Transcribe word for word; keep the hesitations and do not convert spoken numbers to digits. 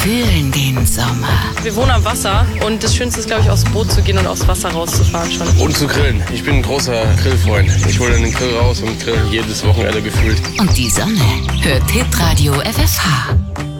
fühlen den Sommer. Wir wohnen am Wasser und das Schönste ist, glaube ich, aufs Boot zu gehen und aufs Wasser rauszufahren schon. Und zu grillen. Ich bin ein großer Grillfreund. Ich hole dann den Grill raus und grill jedes Wochenende gefühlt. Und die Sonne hört Hitradio F F H.